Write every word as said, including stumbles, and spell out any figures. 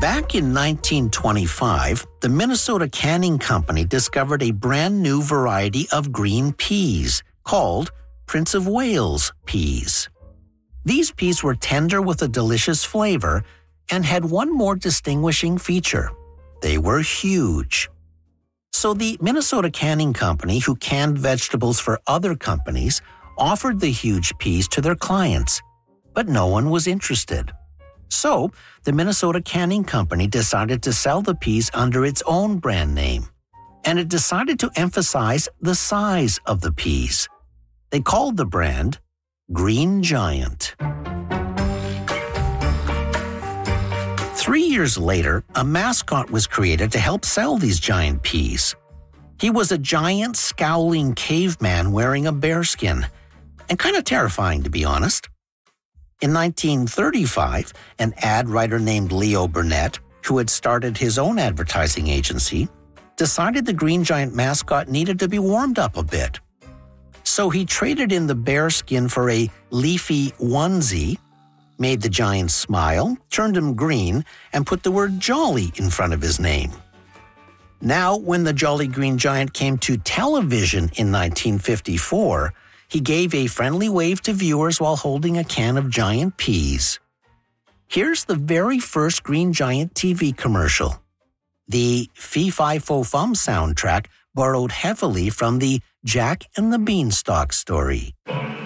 Back in nineteen twenty-five, the Minnesota Canning Company discovered a brand new variety of green peas called Prince of Wales peas. These peas were tender with a delicious flavor and had one more distinguishing feature. They were huge. So the Minnesota Canning Company, who canned vegetables for other companies, offered the huge peas to their clients, but no one was interested. So, the Minnesota Canning Company decided to sell the peas under its own brand name, and it decided to emphasize the size of the peas. They called the brand Green Giant. Three years later, a mascot was created to help sell these giant peas. He was a giant, scowling caveman wearing a bearskin, and kind of terrifying, to be honest. In nineteen thirty-five, an ad writer named Leo Burnett, who had started his own advertising agency, decided the Green Giant mascot needed to be warmed up a bit. So he traded in the bearskin for a leafy onesie, made the giant smile, turned him green, and put the word Jolly in front of his name. Now, when the Jolly Green Giant came to television in nineteen fifty-four, he gave a friendly wave to viewers while holding a can of giant peas. Here's the very first Green Giant T V commercial. The Fee-Fi-Fo-Fum soundtrack borrowed heavily from the Jack and the Beanstalk story.